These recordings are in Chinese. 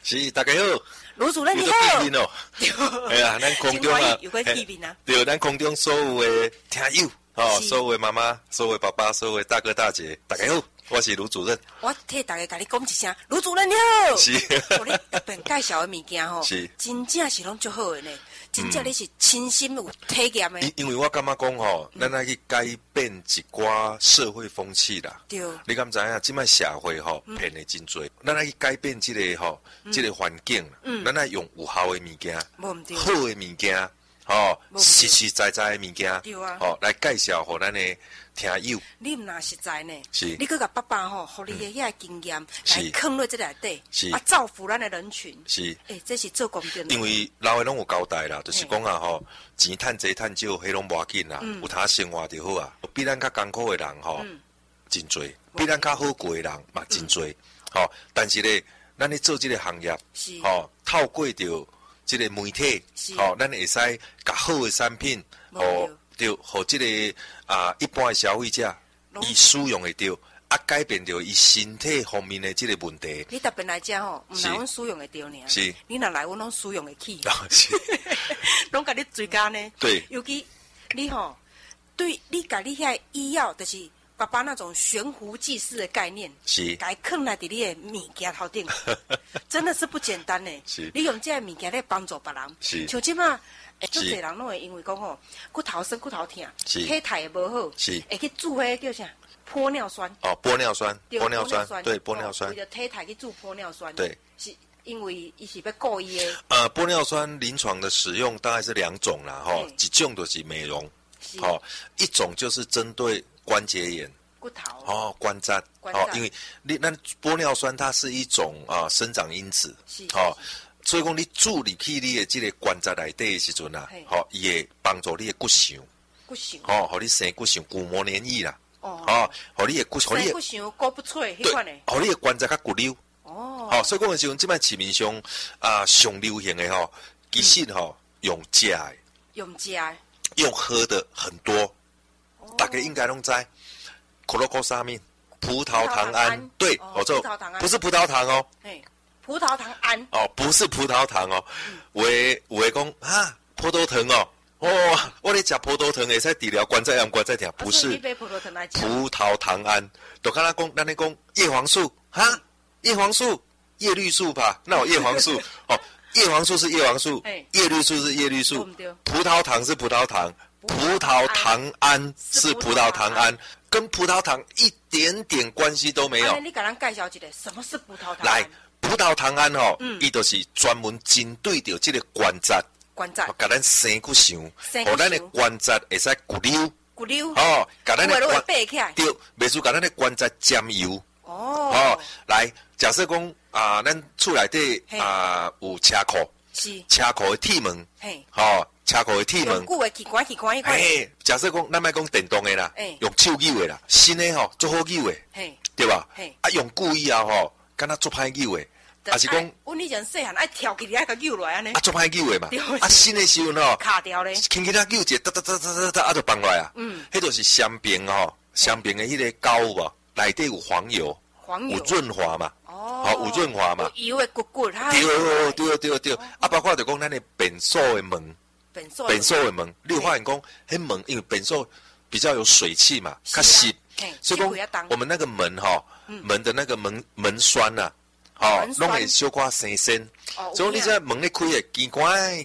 是大家好， 卢主任你好。 哎呀，咱空中啊， 有个见面啊。 对，咱空中所有的听友，所有的妈妈，所有的爸爸，所有的大哥大姐，大家好，我是卢主任。 我替大家跟你讲一声，卢主任你好。 是。 我咧特别介绍的物件吼， 是， 真正是拢足好的呢。真正你是亲身有体验的。 因为我感觉讲吼，咱来去改变一寡社会风气啦。 对。 你敢知影？即摆社会吼骗的真多，咱来去改变这个吼，这个环境。咱来用有效的物件，好的物件，实实在在的物件，来介绍互咱的听友。 你毋若实在呢？ 是。 你去甲爸爸吼，互你的遐经验来放入这内底， 是啊，造福咱的人群。 是。 这是做公正。 因为老的拢有交代啦，就是讲啊吼，钱趁济趁少，迄拢无要紧啦，有他生活就好啊。比咱较艰苦的人吼，真多；比咱较好过的人嘛真多。但是咧，咱咧做这个行业，透过着这个媒体，咱会使甲好的产品，互这个一般的消费者，伊使用会着。改变着伊身体方面的这个问题。 你特别来讲吼，毋是阮使用会着尔。 是。 你若来阮拢使用会起。 是。 拢甲你追加呢。 对。 尤其你吼，对你甲你遐医药，就是爸爸那种悬壶济世的概念， 是。 该放来伫你的物件头顶，真的是不简单呢。 是。 你用这个物件来帮助别人。 是。 像即马。足侪人拢会因为讲吼，骨头酸、骨头痛，体态也无好，会去煮迄叫啥玻尿酸。 玻尿酸，玻尿酸，对，玻尿酸。 为了体态去煮玻尿酸。 对。 是因为伊是要故意的。 玻尿酸临床的使用大概是2种啦，一种就是美容，一种就是针对关节炎。 骨头。 关节。因为那玻尿酸它是一种生长因子。 是。 所以讲，你注入去你的这个关节内底的时阵啊，伊会帮助你的骨相，互你生骨相、骨膜黏液啦，互你的骨， 生骨相骨不脆，迄款的， 互你的关节较骨溜。所以讲的时阵，即摆市面上上流行的其实用食的，用喝的很多，大家应该拢知，可乐沙面、葡萄糖胺，对，不是葡萄糖哦。 葡萄糖胺不是葡萄糖哦，有的讲葡萄糖我咧食葡萄糖会使治疗关节炎、关节痛，不是葡萄糖胺，就敢若讲咱咧讲叶黄素叶黄素、叶绿素吧，那有叶黄素叶黄素是叶黄素，叶绿素是叶绿素，葡萄糖是葡萄糖，葡萄糖胺是葡萄糖胺，跟葡萄糖一点点关系都没有。 你给咱介绍一下，什么是葡萄糖胺？ 来。葡萄糖胺伊就是专门针对着这个关节，甲咱生骨相，互咱的关节会使骨溜，甲咱的关节对，袂输甲咱的关节沾油。来，假设讲咱厝内底有车库，车库的铁门，车库的铁门， 用旧的机关， 假设讲咱莫讲电动的啦，用手扭的啦，新的做好扭的，对吧？用旧以后敢若做歹扭的。还是讲， 阮以前细汉爱跳起来，爱甲扭落来安尼。 做歹扭的嘛。新的时阵卡掉咧。 轻轻扭一下，就放落来啊。迄就是香槟香槟的迄个膏无，内底有黄油，有润滑嘛。有润滑嘛。 油的骨。 对。包括就讲咱的便所的门，便所的门，你有发现讲，迄门因为便所比较有水汽嘛，较湿，所以讲我们那个门门的那个门栓呐。拢会小可生身，所以你这门咧开诶，奇怪，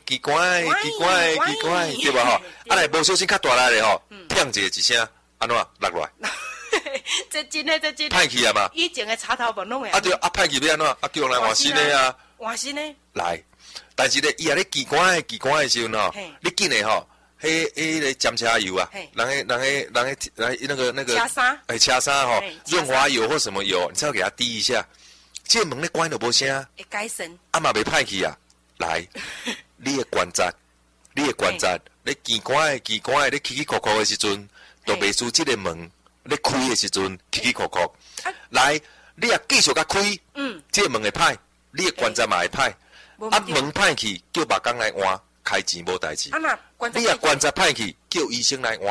对吧？来无小心较大力咧砰一声，安怎落落来？ 这真诶， 歹去啊嘛！ 以前诶插头门拢会对歹去要安怎？叫人换新诶啊！ 换新诶来，但是咧，伊也咧奇怪诶时阵你紧诶迄个沾车油啊，人那个车衫润滑油或什么油，你只要给它滴一下。这门咧关就无声， 会改善， 嘛袂歹去啊！来，你的关节，你奇怪，你起扣扣的时阵，都袂输这个门咧开的时阵起扣扣。来，你也继续甲开，这门会歹，你的关节嘛会歹。门歹去，叫别工来换，开钱无代志。你也关节歹去，叫医生来换，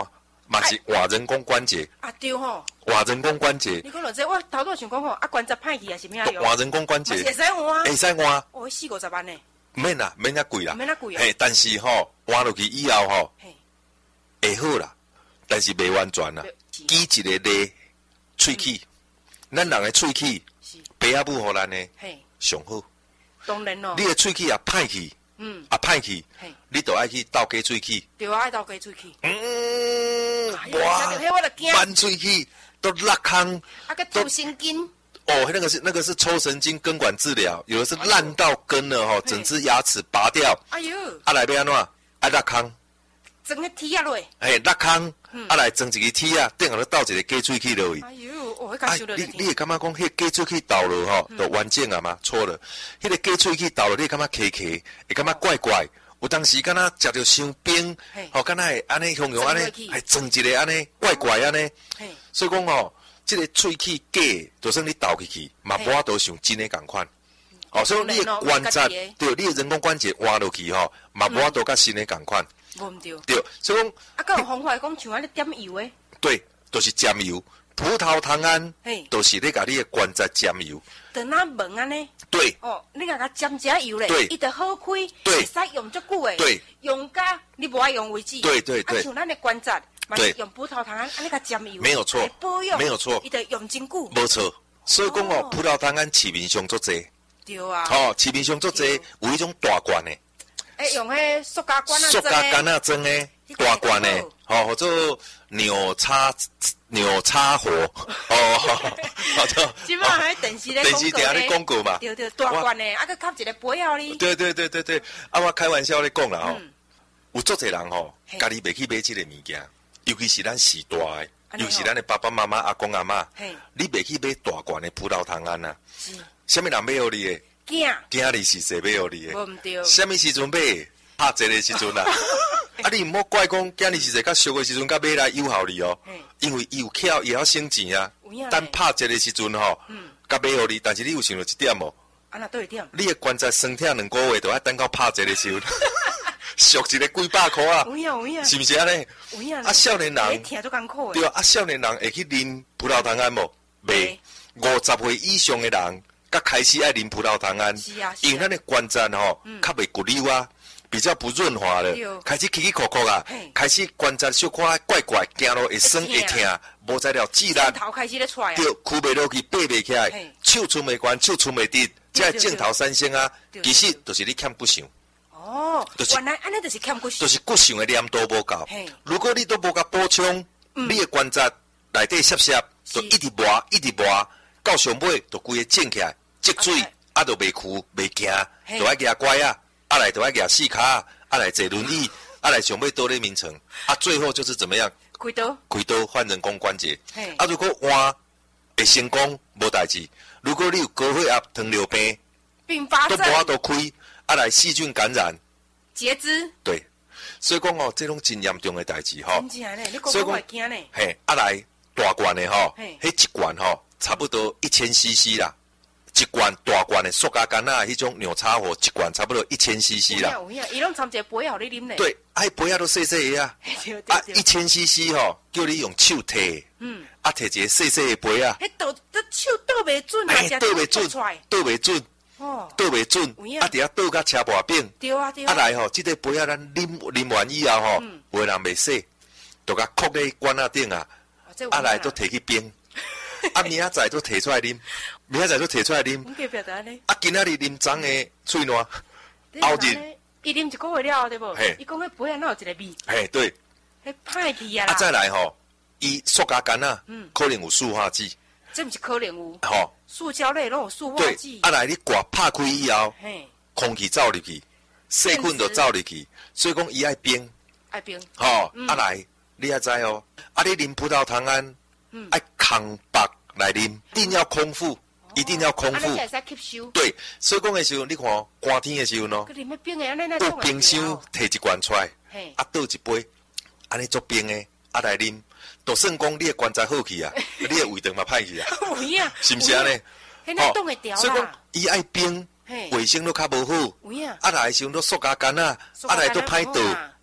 嘛是换人工关节。 啊对吼， 换人工关节。 你讲到这，我头拄想讲吼，啊关节歹去啊是咩用？ 换人工关节。 会使换。 会使换。 哦，40-50万呢。 免啦，免遐贵啦。 免遐贵啊。 嘿，但是吼换落去以后吼，会好啦，但是未完全啦。记一个咧，喙齿，咱人的喙齿，爸仔母互咱的上好。 当然咯。 你的喙齿也歹去。歹去，你就爱去倒假喙齿。 对啊，爱倒假喙齿。 哇，翻喙齿都落空。 啊，个抽神经。 哦，那个是抽神经根管治疗，有的是烂到根了吼，整只牙齿拔掉。 哎呦！ 啊来要安怎？啊落空。 装个铁啊落。 嘿，落空。啊来装一个铁啊，顶下头倒一个假喙齿落去。 哎呦，我感受到你会感觉讲，迄假喙齿倒落吼，就完整啊吗？错了，迄个假喙齿倒落，你会感觉卡卡，会感觉怪怪。有当时敢若食着伤冰，吼，敢若会安尼形容安尼，还装一个安尼怪怪安尼。所以讲吼，这个喙齿假，就算你倒进去，嘛无法度像真诶共款。哦，所以你的关节，对，你的人工关节换落去吼，嘛无法度甲新诶共款。 无毋对。 对，所以讲。 啊，佮有方法讲像安尼点油诶。 对，就是沾油。葡萄糖胺，就是咧甲你的关节沾油。 就那问安尼。 对。 哦，你甲沾加油咧，伊就好开，会使用足久诶。 对。 用甲你无爱用为止。 对对对。 啊，像咱的关节，嘛是用葡萄糖胺安尼甲沾油。 没有错。 保养。 没有错。 伊就用真久。 无错。所以讲哦，葡萄糖胺市面上足济。 对啊。 哦，市面上足济，有迄种大罐诶。 用迄塑胶管啊， 塑胶管啊装诶，大罐诶，吼或者牛叉火，哦， 好的。即摆喺电视咧广告嘛， 对对，大罐诶，啊，佮吸一个杯啊哩。 对对对对对，啊，我开玩笑咧讲啦吼，有足济人吼，家己袂去买即个物件，尤其是咱时代诶，尤其是咱诶爸爸妈妈、阿公阿嬷，你袂去买大罐诶葡萄糖胺啊？是，啥物人买互你诶？囝你是谁买互你的？ 无毋对。 什么时阵买？拍折的时阵啦。啊，你毋好怪讲囝你是谁较俗的时阵，甲买来有效你哦。因为伊有巧，也要省钱啊。但拍折的时阵吼，甲买互你，但是你有想到一点无？ 啊，那倒一点。 你的关节酸痛2个月，就要等到拍折的时候，俗一个几百块啊。 有影有影。 是毋是安尼？ 有影。 啊，少年人。 听足艰苦对啊，少年人会去啉葡萄糖胺无？袂。50岁以上的人。甲开始爱啉葡萄糖胺，因为咱的关节吼较袂骨溜啊，比较不润滑了，开始起起哭哭啊，开始关节小可怪怪，行路会酸会痛，无在了自然。 头开始咧出来。 对，屈袂落去，爬袂起来，手伸袂悬，手伸袂直，这镜头三星啊，其实就是你欠骨相。 哦，原来安尼就是欠骨相。 就是骨相的粘度无够。如果你都无甲补充，你的关节内底涩涩，就一直磨，一直磨，到上尾就规个肿起来。积水啊，就袂哭袂行，就爱举拐啊，啊来就爱举4骹，啊来坐轮椅，啊来上尾倒咧眠床，啊最后就是怎么样？开刀换人工关节。啊，如果换会成功无代志，如果你有高血压、糖尿病，都无法度开，啊来细菌感染， 截肢。 对，所以讲哦，这种真严重的代志吼。 真正咧，你讲我会惊咧。 嘿，啊来大罐的吼，迄一罐吼差不多1000cc 啦。一罐大罐的塑胶干啊，迄种牛叉火一罐差不多1000cc 啦。 有影，伊拢掺一个杯互你啉咧。 对，啊，杯仔都细细个啊。啊，1000cc 吼，叫你用手摕。啊，摕一个细细的杯啊。 迄倒手倒袂准啊， 倒袂准，倒袂准。哦。倒袂准。啊，伫遐倒甲车盘柄。 对啊对啊。啊来吼，即个杯仔咱啉完以后吼，有人袂洗，就甲扣咧罐仔顶啊。啊来都摕去冰。啊，明仔载都摕出来啉，明仔载都摕出来啉。啊，今仔日啉脏的喙烂，后日伊啉1个月了，对无？伊讲迄杯啊，哪有一个味？ 嘿，对。 迄歹去啊啦。 啊，再来吼，伊塑胶干啊，可能有塑化剂。 这毋是可能有。 吼。 塑胶类拢有塑化剂。 啊来，你挂拍开以后，空气走入去，细菌就走入去，所以讲伊爱冰。 爱冰。 吼，啊来，你也知哦，啊你啉葡萄糖胺。爱空白来啉，一定要空腹，一定要空腹。对，所以讲的时候，你看寒天的时候呢，有冰箱摕一罐出来，啊倒一杯，安尼做冰的，啊来啉，就算讲你的关节好去啊，你的胃肠嘛歹去啊，是毋是安尼？所以讲伊爱冰，卫生都较无好，啊来的时候都塑胶干啊，啊来都歹倒。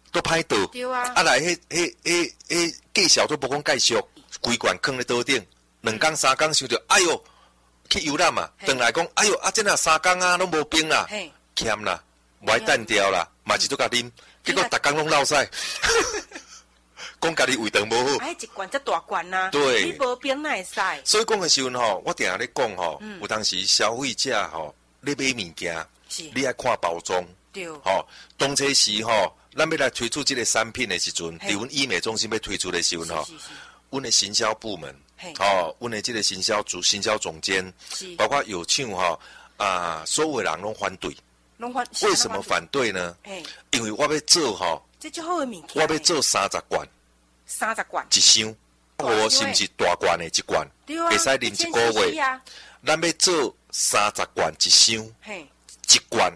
都歹倒。 对啊。 啊来，介绍都无讲介绍，规罐放咧桌顶，2天3天想着，哎哟，去游览嘛，转来讲，哎哟，啊，这若3天啊，拢无冰啦，欠啦，无爱淡掉啦，嘛是都甲啉，结果逐工拢落屎。讲家己胃肠无好， 哎，一罐则大罐呐， 对， 你无冰哪会使？ 所以讲的时阵吼，我定下咧讲吼，有当时消费者吼，你买物件，你爱看包装， 对， 吼，当初时吼，咱要来推出这个产品的时阵，伫阮医美中心要推出的时阵吼，阮的行销部门，吼，阮的这个行销总监，包括有厂吼所有的人拢反对，为什么反对呢？因为我要做吼， 这就好的物件， 我要做30罐。 30罐一箱，我是毋是大罐的一罐？会使啉1个月。咱要做30罐一箱，一罐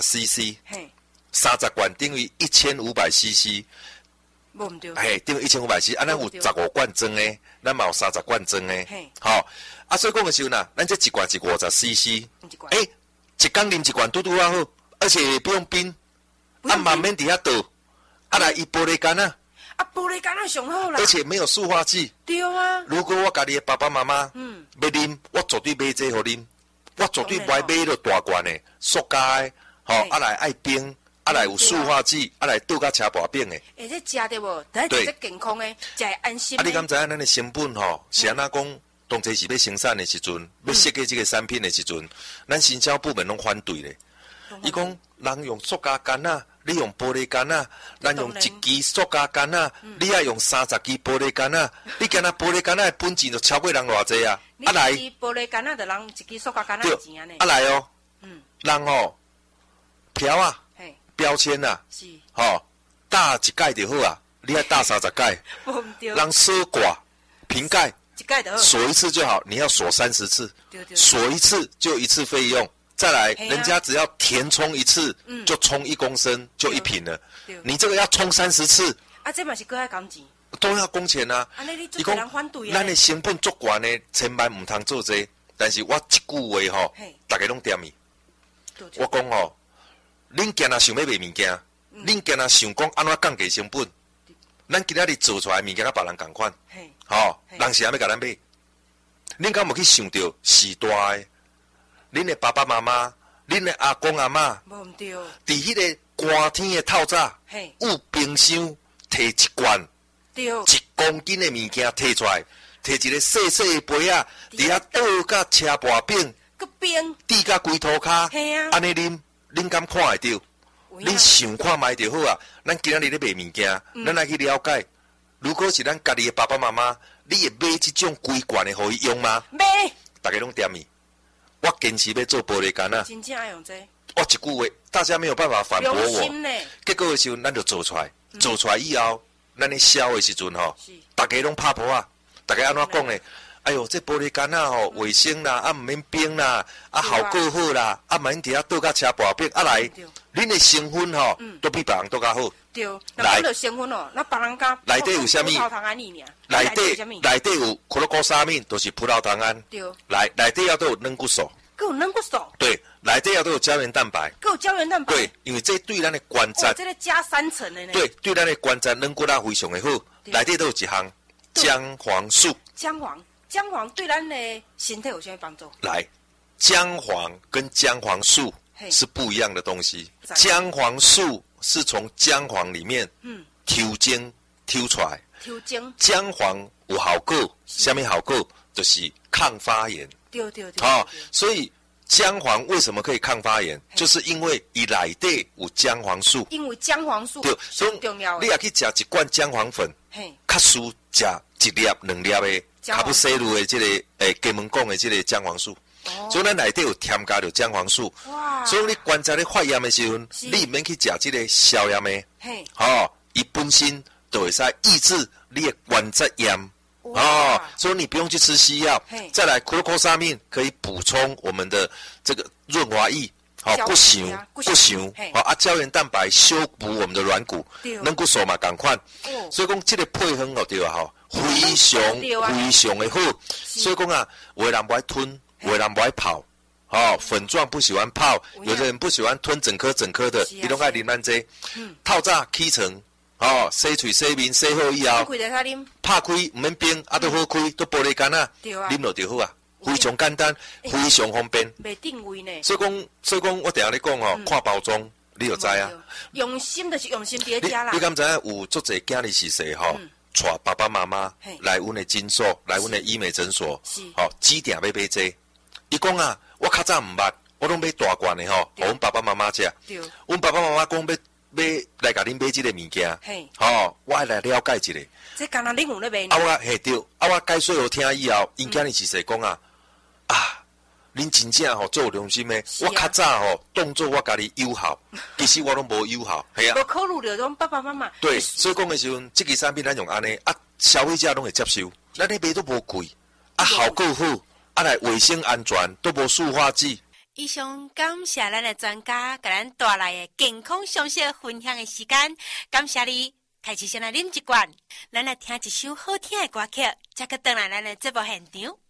50cc，30罐等于1500cc。 无毋对。 等于1500cc，咱有15罐装的，咱嘛有30罐装的。好，所以讲的时候呢，咱这一罐是50cc。一天啉一罐拄拄啊好，而且不用冰，慢免伫遐倒，来伊玻璃干啊。 玻璃干那上好啦， 而且没有塑化剂。 对啊。 如果我家己的爸爸妈妈，要啉，我绝对买这互啉，我绝对不会买到大罐的塑胶的，来爱冰，来有塑化剂，来倒甲车薄饼的。 这食着无？对，这健康的，食会安心。 你敢知影咱的成本是安怎讲？当初是要生产的时阵，要设计这个产品的时阵，咱行销部门拢反对咧。伊讲人用塑胶干啊。你用玻璃干啊，咱用1支塑胶干啊，你要用30支玻璃干啊，你今仔玻璃干啊的本钱就超过人偌济啊！ 来，玻璃干啊，就人1支塑胶干啊的钱啊呢。 来哦，人哦，条啊，标签啊，是，打1盖就好啊，你要打30盖，人锁挂瓶盖，锁一次就好，你要锁30次，锁一次就1次费用。再来，人家只要填充1次，就充1公升，就1瓶了。你这个要充30次， 这嘛是搁要工钱， 都要工钱啊。 伊讲， 咱的成本足悬的，千万唔通做这。但是我一句话吼，大家拢点伊。我讲吼，恁今仔想要卖物件，恁今仔想讲安怎降低成本，咱今仔日做出来物件甲别人同款，人是安要甲咱买。恁敢无去想到时代的？恁的爸爸妈妈，恁的阿公阿嬷， 无毋对。伫迄个寒天的透早，有冰箱摕1罐，1公斤的物件摕出来，摕一个细细的杯啊，伫遐倒甲车薄饼， 个冰， 滴甲龟涂骹，安尼啉，恁敢看会到？恁想看卖就好啊！咱今仔日咧卖物件，咱来去了解。如果是咱家己的爸爸妈妈，你会买这种规罐的互伊用吗？ 买， 大家拢点伊。我坚持要做玻璃干啊！ 真正爱用这。 我一句话，大家没有办法反驳我。结果的时候，咱就做出来，做出来以后，咱咧销的时阵吼，大家拢拍破啊！大家安怎讲呢？哎呦，这玻璃干啊吼，卫生啦，唔免冰啦，效果好啦，唔免伫遐倒甲车薄饼，来，恁的成分吼，都比别人都较好。 对，来，成分哦，那别人家内底有啥物？ 葡萄糖胺里面。 内底有可乐果沙面，都是葡萄糖胺。 对。 内底要都有软骨素。 有软骨素。 对，内底要都有胶原蛋白。 有胶原蛋白。 对，因为这对咱的关节。 这个加3层的呢。 对，对咱的关节软骨啊非常的好。内底都有一项姜黄素。 姜黄对咱的身体有什么帮助？ 来，姜黄跟姜黄素是不一样的东西。姜黄素是从姜黄里面抽精抽出来。姜黄有效果，什么效果？就是抗发炎。 对。 所以姜黄为什么可以抗发炎？就是因为伊内底有姜黄素。 因为姜黄素对， 所以你也去食1罐姜黄粉，较输食1粒2粒的。卡布西鲁的这个给门讲的这个姜黄素，所以咱内底有添加着姜黄素，所以你观察你发炎的时候，你唔免去食这个消炎的，伊本身就会使抑制你的关节炎，所以你不用去吃西药。再来，可乐果沙面可以补充我们的这个润滑液，不伤，胶原蛋白修补我们的软骨，软骨素嘛同款，所以讲这个配方对啊，非常的好，所以讲啊，有的人不爱吞，有的人不爱泡，粉状不喜欢泡，有的人不喜欢吞整颗的，伊拢爱啉咱这，透早起床洗嘴洗面洗好以后，拍开唔免冰，都好开，都玻璃干啊，啉落就好啊，非常简单，非常方便。 袂定位呢。 所以讲，我定下咧讲看包装，你就知啊。 用心就是用心伫遮啦。 你敢知影有足侪囝儿是谁带爸爸妈妈来阮的诊所，来阮的医美诊所，指定要买这。伊讲啊，我较早唔捌，我拢买大罐的互阮爸爸妈妈食。阮爸爸妈妈讲要来甲恁买这个物件，我爱来了解一下。 这刚刚恁有咧买呢？对，我解说互听以后，因囝儿是谁讲啊？恁真正做有良心的，我较早当作我家己友好，其实我拢无友好，系啊。 无考虑着种爸爸妈妈。 对，所以讲的时阵，这个产品咱用安尼消费者拢会接受，咱咧卖都无贵，效果好，来卫生安全，都无塑化剂。 以上感谢咱的专家，甲咱带来的健康常识分享的时间，感谢你。开始先来啉一罐，咱来听一首好听的歌曲，再去回来咱的节目现场。